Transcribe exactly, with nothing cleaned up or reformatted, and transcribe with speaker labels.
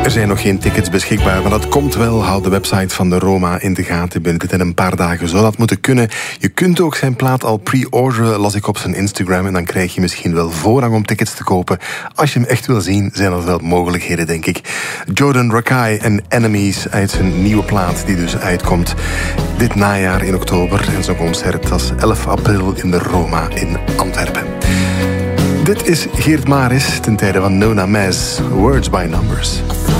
Speaker 1: Er zijn nog geen tickets beschikbaar, maar dat komt wel. Houd de website van de Roma in de gaten. Binnen een paar dagen zou dat moeten kunnen. Je kunt ook zijn plaat al pre-orderen, las ik op zijn Instagram. En dan krijg je misschien wel voorrang om tickets te kopen. Als je hem echt wil zien, zijn er wel mogelijkheden, denk ik. Jordan Rakei en Enemies uit zijn nieuwe plaat, die dus uitkomt dit najaar in oktober. En zo'n concert, dat is elf april in de Roma in Antwerpen. Dit is Geert Maris ten tijde van Nona Mez, Words by Numbers.